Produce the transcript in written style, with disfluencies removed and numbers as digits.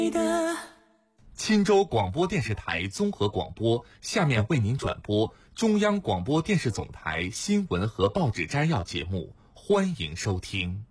钦州广播电视台综合广播下面为您转播中央广播电视总台新闻和报纸摘要节目，欢迎收听。